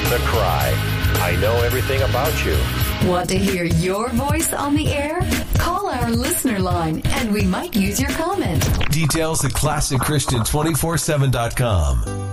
the cry. I know everything about you. Want to hear your voice on the air? Call our listener line and we might use your comment. Details at ClassicChristian247.com.